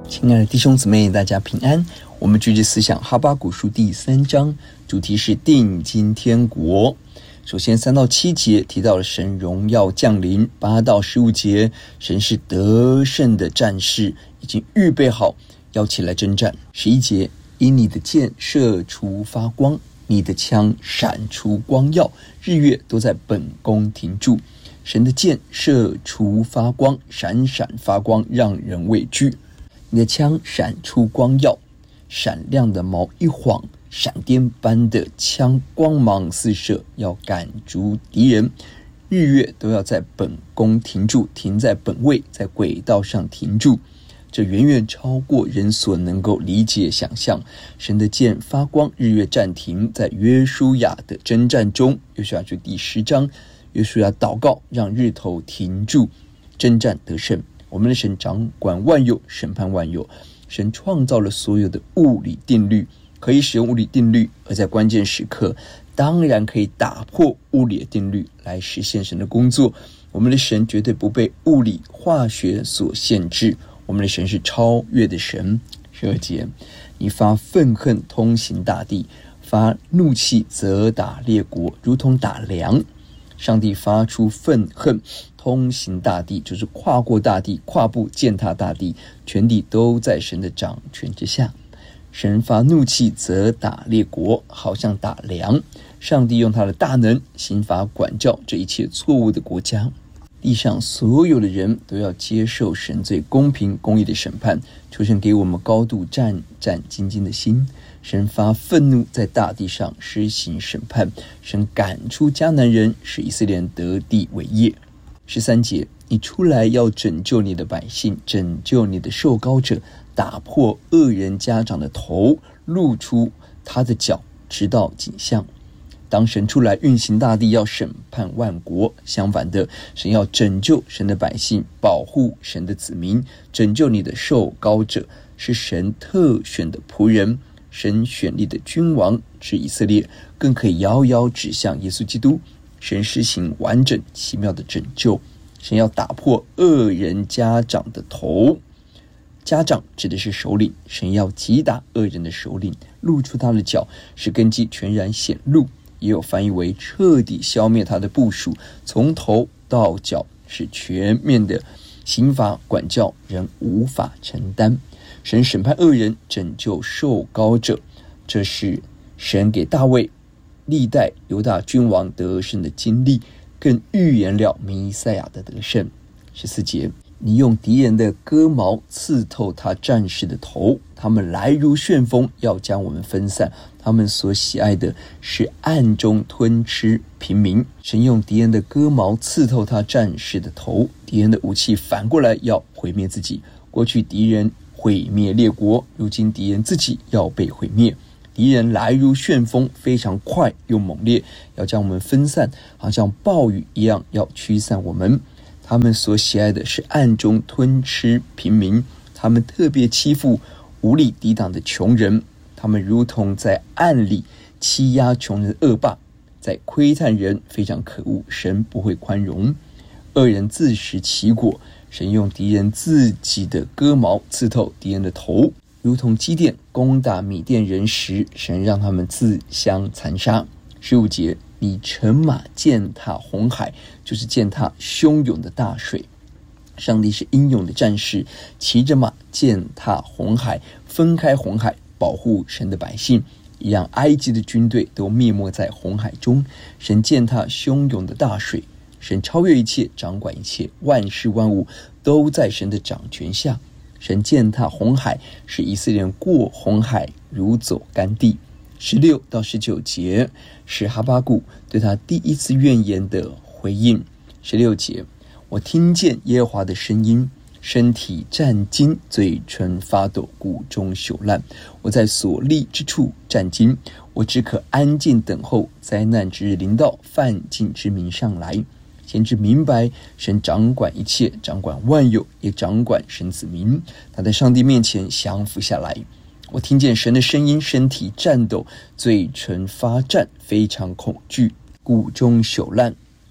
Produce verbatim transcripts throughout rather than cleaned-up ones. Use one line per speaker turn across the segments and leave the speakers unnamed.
亲爱的弟兄姊妹，大家平安。我们继续思想哈巴谷书第三章，主题是定睛天国。首先三到七节提到了神荣耀降临，八到十五节神是得胜的战士，已经预备好要起来征战。十一节，因你的箭射出发光，你的枪闪出光耀，日月都在本宫停住。神的箭射出发光，闪闪发光，让人畏惧。你的枪闪出光耀，闪亮的矛一晃，闪电般的枪光芒四射，要赶逐敌人。日月都要在本宫停住，停在本位，在轨道上停住。这远远超过人所能够理解想象。神的箭发光，日月暂停。在约书亚的征战中，约书亚书第十章，约书亚祷告让日头停住，征战得胜。我们的神掌管万有，审判万有。神创造了所有的物理定律，可以使用物理定律，而在关键时刻当然可以打破物理的定律来实现神的工作。我们的神绝对不被物理化学所限制，我们的神是超越的神。十二节，你发愤恨通行大地，发怒气责打列国，如同打粮。上帝发出愤恨通行大地，就是跨过大地，跨步践踏大地，全地都在神的掌权之下。神发怒气责打列国，好像打粮。上帝用他的大能刑罚管教这一切错误的国家。地上所有的人都要接受神最公平公义的审判，求神给我们高度战战兢兢的心。神发愤怒在大地上施行审判，神赶出迦南人，使以色列人得地为业。十三节，你出来要拯救你的百姓，拯救你的受膏者，打破恶人家长的头，露出他的脚，直到颈项。当神出来运行大地，要审判万国。相反的，神要拯救神的百姓，保护神的子民。拯救你的受膏者，是神特选的仆人，神选立的君王，指以色列，更可以遥遥指向耶稣基督。神施行完整奇妙的拯救。神要打破恶人家长的头，家长指的是首领，神要击打恶人的首领，露出他的脚，使根基全然显露。也有翻译为彻底消灭他的部属，从头到脚，是全面的刑罚管教，人无法承担。神审判恶人，拯救受膏者，这是神给大卫历代犹大君王得胜的经历，更预言了弥赛亚的得胜。十四节，你用敌人的戈矛刺透他战士的头，他们来如旋风，要将我们分散。他们所喜爱的是暗中吞吃平民。神用敌人的戈矛刺透他战士的头，敌人的武器反过来要毁灭自己。过去敌人毁灭列国，如今敌人自己要被毁灭。敌人来如旋风，非常快又猛烈，要将我们分散，好像暴雨一样要驱散我们。他们所喜爱的是暗中吞吃平民，他们特别欺负无力抵挡的穷人，他们如同在暗里欺压穷人的恶霸，在窥探人，非常可恶，神不会宽容。恶人自食其果，神用敌人自己的戈矛刺透敌人的头，如同基甸攻打米甸人时，神让他们自相残杀。十五节，你乘马践踏红海，就是践踏汹涌的大水。上帝是英勇的战士，骑着马践踏红海，分开红海，保护神的百姓，也让埃及的军队都灭没在红海中。神践踏汹涌的大水，神超越一切，掌管一切，万事万物都在神的掌权下。神践踏红海，使以色列人过红海如走干地。十六到十九节是哈巴谷对他第一次怨言的回应。十六节，我听见耶和华的声音，身体战惊，嘴唇发抖，骨中朽烂。我在所立之处战惊，我只可安静等候灾难之日临到，犯境之民上来。先知明白神掌管一切，掌管万有，也掌管神子民。他在上帝面前降服下来。我听见神的声音，身体颤抖，嘴唇发颤，非常恐惧，骨中朽烂。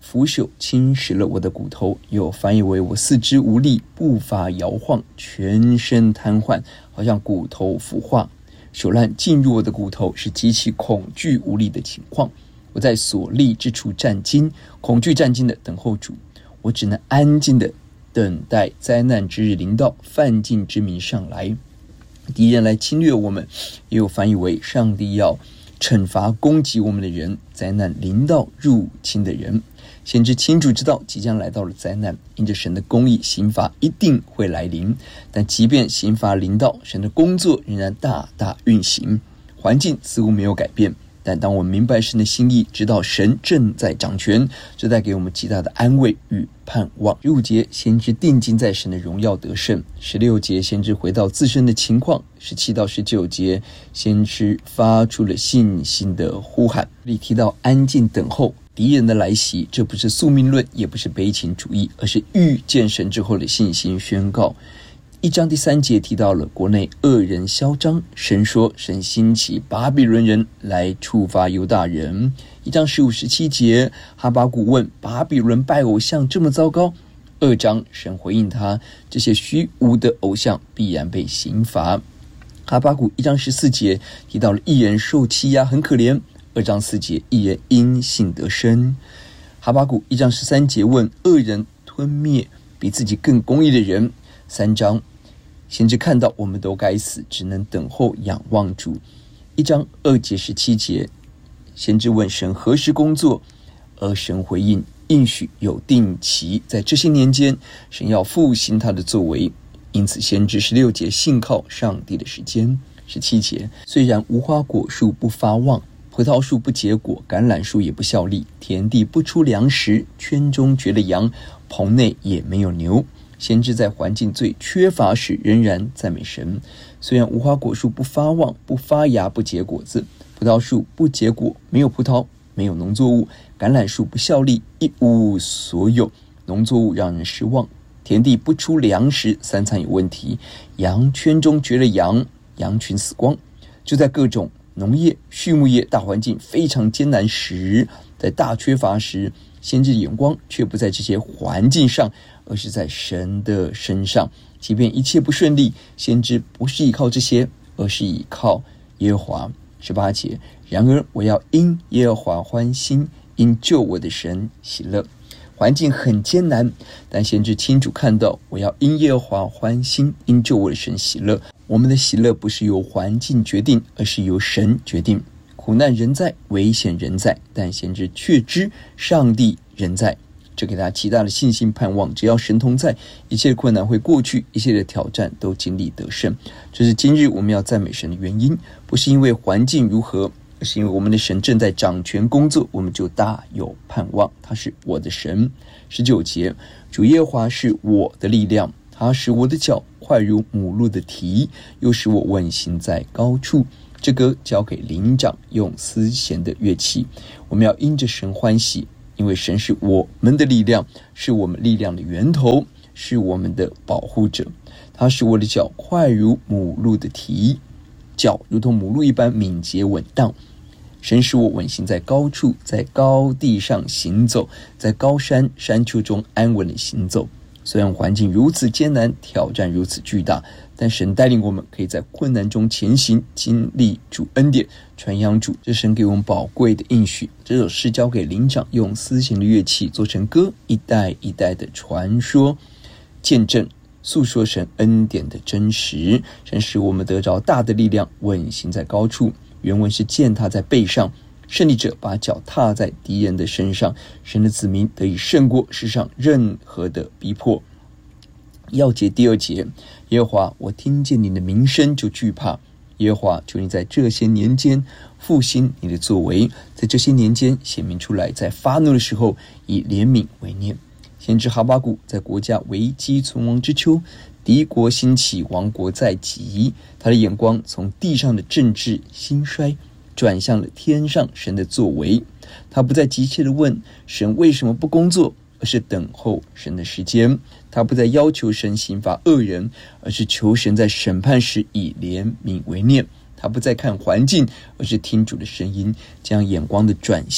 腐朽侵蚀了我的骨头，又翻译为我四肢无力，步伐摇晃，全身瘫痪，好像骨头腐化。朽烂进入我的骨头，是极其恐惧无力的情况。我在所立之处战兢，恐惧战兢的等候主。我只能安静的等待灾难之日临到，犯禁之民上来，敌人来侵略我们，也有翻译为上帝要惩罚攻击我们的人，灾难临到入侵的人。先知清楚知道即将来到了灾难，因着神的公义，刑罚一定会来临。但即便刑罚临到，神的工作仍然大大运行，环境似乎没有改变。但当我们明白神的心意，知道神正在掌权，这带给我们极大的安慰与盼望。十五节，先知定睛在神的荣耀得胜。十六节，先知回到自身的情况。十七到十九节，先知发出了信心的呼喊。这里提到安静等候敌人的来袭，这不是宿命论，也不是悲情主义，而是遇见神之后的信心宣告。一章第三节提到了国内恶人嚣张，神说神兴起巴比伦人来处罚犹大人。一章十五、十七节，哈巴谷问巴比伦拜偶像这么糟糕？二章神回应他，这些虚无的偶像必然被刑罚。哈巴谷一章十四节提到了义人受欺压很可怜。二章四节，义人因信得生。哈巴谷一章十三节问恶人吞灭比自己更公义的人。三章，先知看到我们都该死，只能等候仰望主。一章二节十七节，先知问神何时工作，而神回应应许有定期，在这些年间神要复兴他的作为。因此先知十六节信靠上帝的时间。十七节，虽然无花果树不发旺，葡萄树不结果，橄榄树也不效力，田地不出粮食，圈中绝了羊，棚内也没有牛。先知在环境最缺乏时仍然赞美神。虽然无花果树不发旺，不发芽，不结果子，葡萄树不结果，没有葡萄，没有农作物，橄榄树不效力，一无所有，农作物让人失望，田地不出粮食，三餐有问题，羊圈中绝了羊，羊群死光。就在各种农业、畜牧业大环境非常艰难时，在大缺乏时，先知的眼光却不在这些环境上，而是在神的身上。即便一切不顺利，先知不是依靠这些，而是依靠耶和华。十八节，然而我要因耶和华欢心，因救我的神喜乐。环境很艰难，但先知清楚看到，我要因耶和华欢心，因救我的神喜乐。我们的喜乐不是由环境决定，而是由神决定。苦难人在，危险人在，但先知确知上帝人在，这给他极大的信心盼望。只要神同在，一切的困难会过去，一切的挑战都经历得胜。这是今日我们要赞美神的原因，不是因为环境如何，而是因为我们的神正在掌权工作，我们就大有盼望。他是我的神。十九节，主耶和华是我的力量，他使我的脚快如母鹿的蹄，又使我稳行在高处。这歌交给灵长，用丝弦的乐器。我们要因着神欢喜，因为神是我们的力量，是我们力量的源头，是我们的保护者。他使我的脚快如母鹿的蹄，脚如同母鹿一般敏捷稳当。神使我稳行在高处，在高地上行走，在高山山丘中安稳的行走。虽然环境如此艰难，挑战如此巨大，但神带领我们可以在困难中前行，经历主恩典，传扬主。这神给我们宝贵的应许。这首诗交给灵长，用丝弦的乐器做成歌，一代一代的传说，见证诉说神恩典的真实。神使我们得着大的力量，稳行在高处。原文是践踏在背上，胜利者把脚踏在敌人的身上，神的子民得以胜过世上任何的逼迫。要节第二节，耶和华，我听见你的名声就惧怕。耶和华，求你在这些年间复兴你的作为，在这些年间显明出来，在发怒的时候以怜悯为念。先知哈巴谷在国家危机存亡之秋，敌国兴起，亡国在即，他的眼光从地上的政治兴衰转向了天上神的作为。他不再急切地问神为什么不工作，而是等候神的时间。他不再要求神刑罚恶人，而是求神在审判时以怜悯为念。他不再看环境，而是听主的声音，将眼光的转向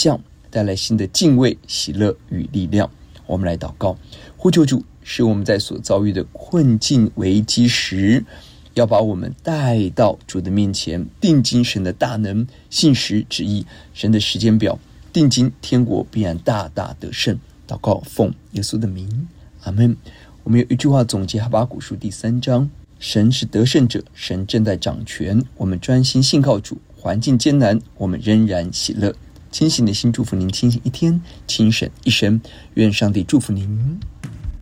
带来新的敬畏、喜乐与力量。我们来祷告，呼求主，使我们在所遭遇的困境危机时，要把我们带到主的面前，定睛神的大能，信实旨意，神的时间表，定睛天国必然大大得胜。祷告奉耶稣的名，阿们。我们有一句话总结哈巴谷书第三章，神是得胜者，神正在掌权，我们专心信靠主，环境艰难，我们仍然喜乐。清醒的心祝福您清醒一天，清省一生，愿上帝祝福您。